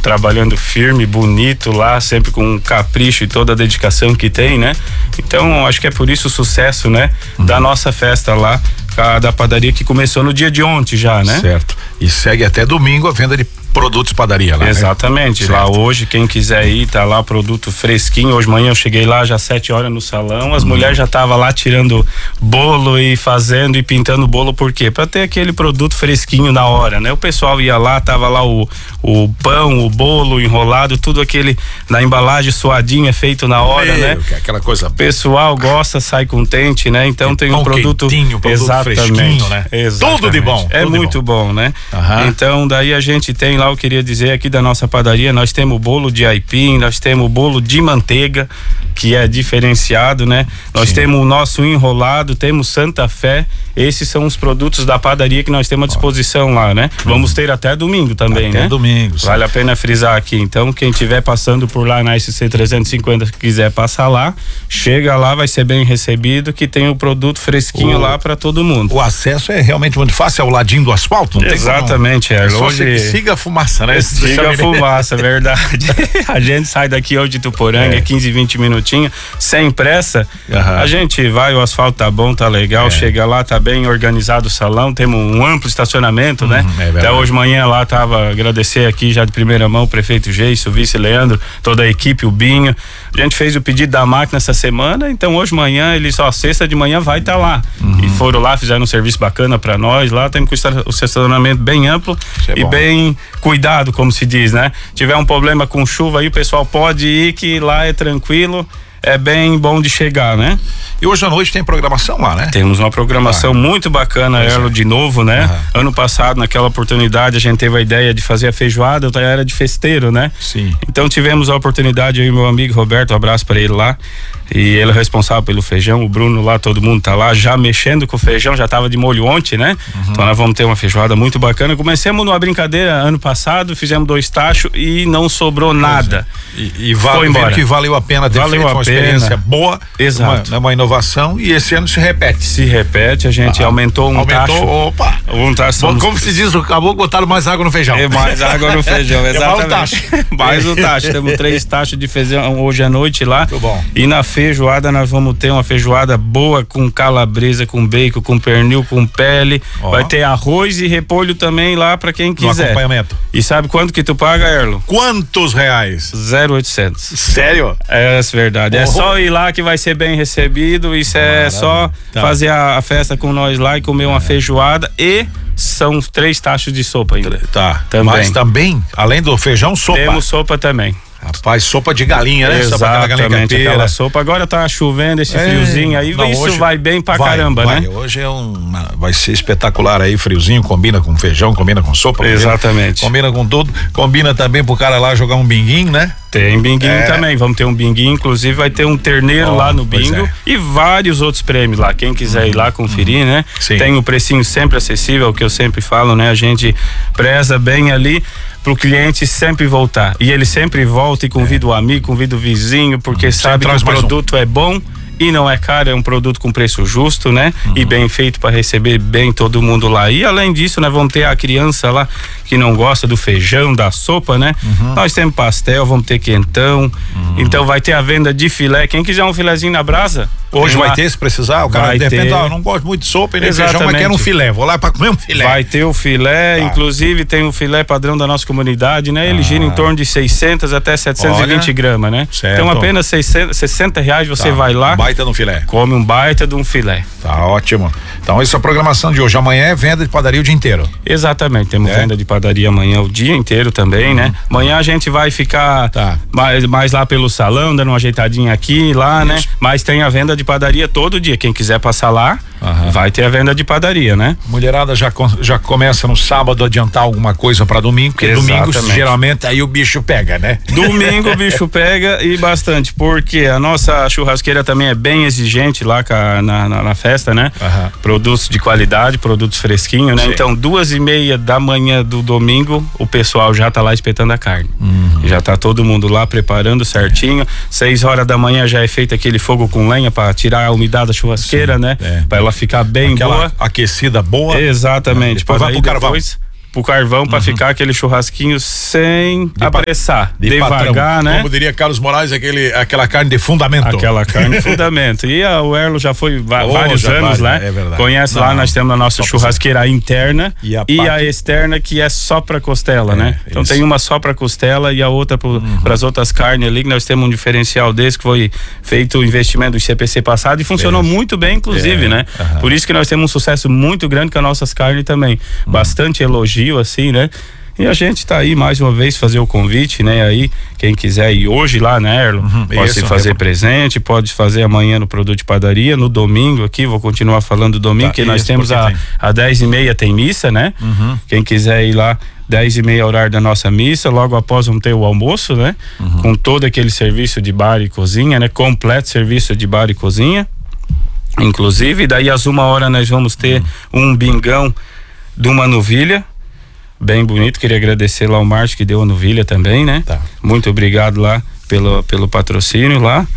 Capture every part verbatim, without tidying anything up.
trabalhando firme, bonito lá, sempre com capricho e toda a dedicação que tem, né? Então, acho que é por isso o sucesso, né? Uhum. Da nossa festa lá, da padaria, que começou no dia de ontem já, né? Certo. E segue até domingo a venda de produtos padaria lá. Exatamente, né? Lá hoje, quem quiser ir, tá lá produto fresquinho. Hoje de manhã eu cheguei lá já sete horas no salão, as hum. mulheres já estavam lá tirando bolo e fazendo e pintando bolo, por quê? Pra ter aquele produto fresquinho na hora, né? O pessoal ia lá, tava lá o, o pão, o bolo enrolado, tudo aquele na embalagem suadinha, feito na hora, Meu, né? Aquela coisa. O pessoal gosta, sai contente, né? Então tem, tem um produto, quentinho, produto exatamente, fresquinho, né? Exatamente. Tudo de bom. É tudo muito bom. bom, né? Aham. Então daí a gente tem lá, eu queria dizer aqui da nossa padaria, nós temos bolo de aipim, nós temos bolo de manteiga, que é diferenciado, né? Nós Sim. temos o nosso enrolado, temos Santa Fé, esses são os produtos da padaria que nós temos à disposição lá, né? Hum. Vamos ter até domingo também, até né? domingo. Sim. Vale a pena frisar aqui, então quem estiver passando por lá na S C trezentos e cinquenta, que quiser passar lá, chega lá, vai ser bem recebido, que tem o produto fresquinho o, lá para todo mundo. O acesso é realmente muito fácil, é ao ladinho do asfalto, não Exatamente, tem como, é. Só Hoje siga a fumaça, né? Siga a fumaça, verdade. A gente sai daqui hoje de Tuporanga, é. quinze, vinte minutinhos, sem pressa. Uhum. A gente vai, o asfalto tá bom, tá legal, é. chega lá, tá bem organizado o salão, temos um amplo estacionamento, uhum, né? É Até hoje de manhã lá tava, agradecer aqui já de primeira mão o prefeito Geisso, o vice Leandro, toda a equipe, o Binho. A gente fez o pedido da máquina essa semana, então hoje de manhã, eles só sexta de manhã vai estar tá lá. Uhum. E foram lá, fizeram um serviço bacana pra nós, lá temos o estacionamento bem amplo é e bom. bem cuidado, como se diz, né? Tiver um problema com chuva aí, o pessoal pode ir, que lá é tranquilo, é bem bom de chegar, né? E hoje à noite tem programação lá, né? Temos uma programação ah. muito bacana, Erlo, de novo, né? Ah. Ano passado, naquela oportunidade, a gente teve a ideia de fazer a feijoada, eu era de festeiro, né? Sim. Então tivemos a oportunidade, eu e meu amigo Roberto, um abraço para ele lá, e ele é responsável pelo feijão, o Bruno lá, todo mundo tá lá, já mexendo com o feijão, já tava de molho ontem, né? Uhum. Então nós vamos ter uma feijoada muito bacana. Comecemos numa brincadeira ano passado, fizemos dois tachos e não sobrou nada. E, e vale, foi embora. Que valeu a pena ter valeu feito a uma pena. experiência boa, Exato. Uma, uma inovação, e esse ano se repete. Se repete, a gente ah, aumentou um aumentou, tacho. Opa! Um tacho. Bom, como se diz, acabou botaram mais água no feijão. É mais água no feijão, exatamente. É mais o tacho. Mais o tacho. Temos três tachos de feijão hoje à noite lá. Muito bom. E na feijoada nós vamos ter uma feijoada boa com calabresa, com bacon, com pernil, com pele. Oh. Vai ter arroz e repolho também lá pra quem quiser. No acompanhamento. E sabe quanto que tu paga, Erlo? Quantos reais? zero oitocentos. Sério? É, é verdade. Oh. É só ir lá que vai ser bem recebido. Isso Maravilha. É só tá. fazer a, a festa com nós lá e comer uma é. feijoada, e são três tachos de sopa ainda. Tá. Também. Mas também, além do feijão, sopa. Temos sopa também. Rapaz, sopa de galinha, né? Exatamente, aquela sopa. Agora tá chovendo, esse é, friozinho aí, não, isso hoje vai bem pra vai, caramba, vai. né? Hoje é um, vai ser espetacular aí, friozinho, combina com feijão, combina com sopa. Exatamente. Combina, combina com tudo, combina também pro cara lá jogar um binguinho, né? Tem binguinho é. também, vamos ter um binguinho, inclusive vai ter um terneiro oh, lá no bingo é. e vários outros prêmios lá, quem quiser hum, ir lá conferir, hum, né? Sim. Tem um precinho sempre acessível, que eu sempre falo, né? A gente preza bem ali pro cliente sempre voltar, e ele sempre volta e convida é. o amigo, convida o vizinho, porque hum, sabe que o produto um. é bom e não é caro, é um produto com preço justo, né? Uhum. E bem feito para receber bem todo mundo lá. E além disso, nós vamos ter a criança lá que não gosta do feijão, da sopa, né? Uhum. Nós temos pastel, vamos ter quentão. Uhum. Então vai ter a venda de filé. Quem quiser um filézinho na brasa, hoje vai ter, se precisar, o cara vai de repente, ter. ó, não gosto muito de sopa e nem feijão, mas quero um filé, vou lá para comer um filé. Vai ter o filé, tá. inclusive tem o filé padrão da nossa comunidade, né? Ele ah. gira em torno de seiscentos até setecentos e vinte gramas, né? Certo. Então apenas seiscentos, sessenta reais você tá. vai lá. Baita no filé. Come um baita de um filé. Tá ótimo. Então essa é a programação de hoje. Amanhã é venda de padaria o dia inteiro. Exatamente, temos é. venda de padaria amanhã o dia inteiro também, uhum. né? Amanhã a gente vai ficar tá. mais, mais lá pelo salão, dando uma ajeitadinha aqui, lá, Isso. né? Mas tem a venda de padaria todo dia. Quem quiser passar lá, uhum. vai ter a venda de padaria, né? Mulherada já, já começa no sábado a adiantar alguma coisa para domingo, porque domingo geralmente aí o bicho pega, né? Domingo o bicho pega e bastante, porque a nossa churrasqueira também é bem exigente lá na, na, na festa, né? Uhum. Produtos de qualidade, produtos fresquinhos, né? Sim. Então duas e meia da manhã do domingo o pessoal já tá lá espetando a carne. Uhum. Já tá todo mundo lá preparando certinho. É. Seis horas da manhã já é feito aquele fogo com lenha para tirar a umidade da churrasqueira, Sim. né? É. Para ela ficar bem Aquela boa. Aquecida boa. Exatamente. Depois vai pro carvão. Depois, pro carvão para uhum. ficar aquele churrasquinho sem de apressar, de devagar, patrão. né? Como diria Carlos Moraes, aquele, aquela carne de fundamento. Aquela carne de fundamento. E a, o Erlo já foi oh, vários já anos lá, né? É conhece não, lá, nós temos a nossa churrasqueira interna e a, e a externa que é só para costela, é, né? Então isso. Tem uma só para costela e a outra para uhum. as outras carnes ali, que nós temos um diferencial desse que foi feito o investimento do C P C passado e funcionou é. muito bem, inclusive, é. né? Uhum. Por isso que nós temos um sucesso muito grande com as nossas carnes também. Uhum. Bastante elogio, assim, né? E a gente tá aí mais uma vez fazer o convite, né? Aí, quem quiser ir hoje lá, né, Erlo? Uhum, pode isso, se fazer é. presente, pode fazer amanhã no produto de padaria, no domingo aqui, vou continuar falando do domingo, tá, que nós temos a, a dez e meia tem missa, né? Uhum. Quem quiser ir lá, dez e meia horário da nossa missa, logo após vamos ter o almoço, né? Uhum. Com todo aquele serviço de bar e cozinha, né? Completo serviço de bar e cozinha. Inclusive, daí às uma hora nós vamos ter uhum. um bingão de uma novilha, bem bonito, queria agradecer lá o Márcio que deu a novilha também, né? Tá. Muito obrigado lá pelo, pelo patrocínio lá.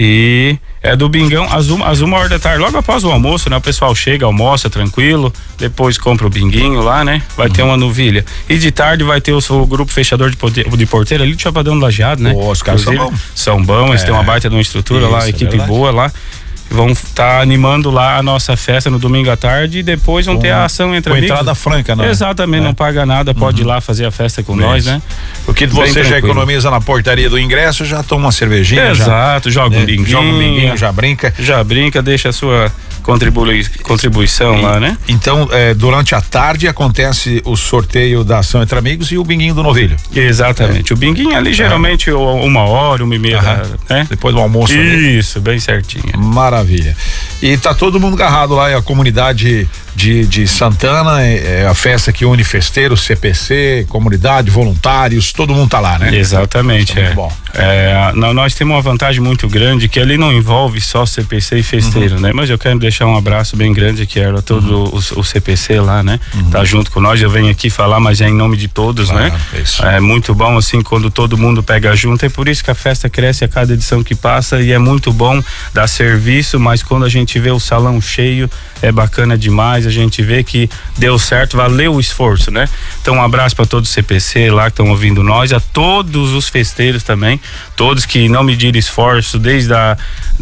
E é do bingão às uma, às uma hora da tarde, logo após o almoço, né? O pessoal chega, almoça tranquilo, depois compra o binguinho lá, né? Vai uhum. ter uma novilha. E de tarde vai ter o, o grupo fechador de, poder, de porteira ali do Chapadão do Lajeado, né? Oh, os caras são bons. São bons, eles é. têm uma baita de uma estrutura Isso, lá, equipe é boa lá. Vão estar tá animando lá a nossa festa no domingo à tarde e depois vão com, ter a ação entre com amigos. entrada franca, né? Exatamente, é. não paga nada, pode uhum. ir lá fazer a festa com Bem, nós, né? Porque você Bem já tranquilo. economiza na portaria do ingresso, já toma uma cervejinha. Exato, já, joga um binguinho. Joga um binguinho, já brinca. Já brinca, deixa a sua contribui, contribuição e, lá, né? Então, é, durante a tarde acontece o sorteio da ação entre amigos e o binguinho do novilho. Exatamente, é. o binguinho ali geralmente uhum. uma hora, uma e meia, uhum. né? Depois do almoço. Isso, ali. Bem certinho. Maravilha. E tá todo mundo agarrado lá, é a comunidade de, de Santana, é, é a festa que une festeiros, C P C, comunidade, voluntários, todo mundo tá lá, né? Exatamente, tá é. Muito bom. É, nós temos uma vantagem muito grande que ali não envolve só C P C e festeiro, uhum. né? Mas eu quero deixar um abraço bem grande aqui a todo uhum. o, o C P C lá, né? Uhum. Tá junto com nós, eu venho aqui falar, mas é em nome de todos, ah, né? Isso. É muito bom assim quando todo mundo pega junto, é por isso que a festa cresce a cada edição que passa e é muito bom dar serviço, mas quando a gente vê o salão cheio, é bacana demais, a gente vê que deu certo, valeu o esforço, né? Então um abraço para todos os C P C lá que estão ouvindo nós, a todos os festeiros também, todos que não mediram esforço desde a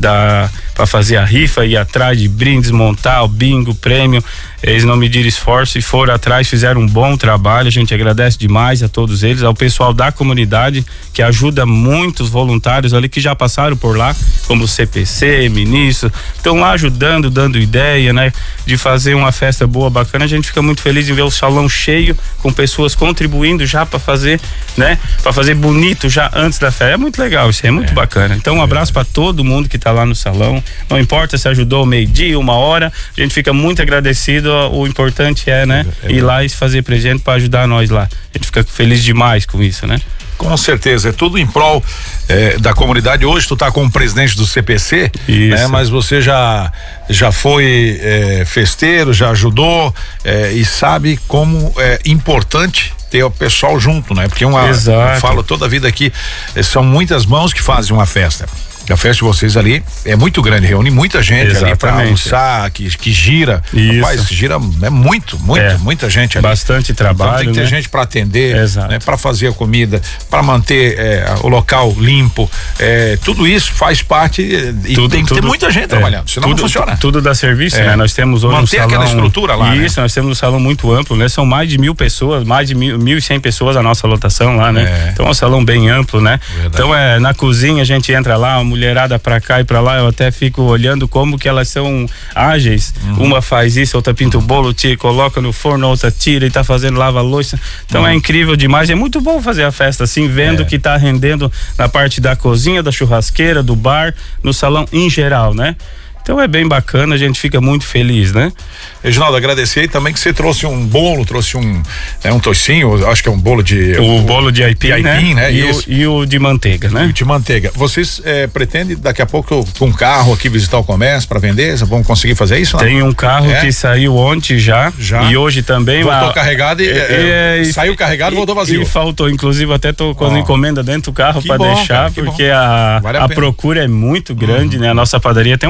da para fazer a rifa, ir atrás de brindes, montar o bingo, prêmio, eles não mediram esforço e foram atrás, fizeram um bom trabalho, a gente agradece demais a todos eles, ao pessoal da comunidade que ajuda muitos voluntários ali que já passaram por lá, como o C P C, ministro, estão lá ajudando, dando ideia, né? De fazer uma festa boa, bacana, a gente fica muito feliz em ver o salão cheio, com pessoas contribuindo já para fazer, né? Para fazer bonito já antes da festa, é muito legal, isso é muito é. bacana, então um abraço para todo mundo que tá lá no salão, não importa se ajudou meio-dia, uma hora, a gente fica muito agradecido, o importante é, né, é, é ir lá e fazer presente para ajudar nós lá, a gente fica feliz demais com isso, né? Com certeza, é tudo em prol é, da comunidade. Hoje tu tá como presidente do C P C, isso. né? Mas você já já foi é, festeiro, já ajudou é, e sabe como é importante ter o pessoal junto, né? Porque uma, eu falo toda a vida aqui, são muitas mãos que fazem uma festa. A festa de vocês ali é muito grande, reúne muita gente Exatamente. ali pra almoçar, que, que gira. Isso. Rapaz, gira é muito, muito, é. muita gente ali. Bastante trabalho. Então tem que ter né? gente pra atender, né? Pra fazer a comida, pra manter é, o local limpo. É, tudo isso faz parte e tudo, tem que tudo, ter muita gente é. trabalhando, senão tudo, não funciona. Tudo dá serviço, é. né? Nós temos hoje manter um salão, aquela estrutura lá. Isso, né? nós temos um salão muito amplo, né? São mais de mil pessoas, mais de mil, mil e cem pessoas a nossa lotação lá, né? É. Então é um salão bem amplo, né? Verdade. Então é na cozinha a gente entra lá, a mulherada pra cá e pra lá, eu até fico olhando como que elas são ágeis, uhum. uma faz isso, outra pinta o bolo, tira, coloca no forno, outra tira e tá fazendo lava-louça, então uhum. é incrível demais, é muito bom fazer a festa assim, vendo é. que tá rendendo na parte da cozinha, da churrasqueira, do bar, no salão em geral, né? Então é bem bacana, a gente fica muito feliz, né? Reginaldo, agradecer aí também que você trouxe um bolo, trouxe um é um toicinho, acho que é um bolo de... O, o bolo de aipim, aipim né? né? E, o, e o de manteiga, né? E o de manteiga. Vocês é, pretendem daqui a pouco com um carro aqui visitar o comércio para vender? Vocês vão conseguir fazer isso? Não? Tem um carro é? que saiu ontem já, já, e hoje também. Voltou a... carregado e, é, é, saiu carregado e voltou vazio. E faltou, inclusive até tô com as oh. encomendas dentro do carro para deixar, cara, porque a, vale a, a procura é muito grande, uhum. né? A nossa padaria tem uma fama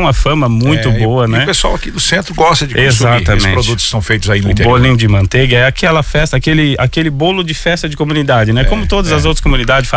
ela muito é, boa, e, né? E o pessoal aqui do centro gosta de consumir Exatamente. Esses produtos que são feitos aí no o interior. O bolinho de manteiga é aquela festa, aquele, aquele bolo de festa de comunidade, né? É, Como todas é. as outras comunidades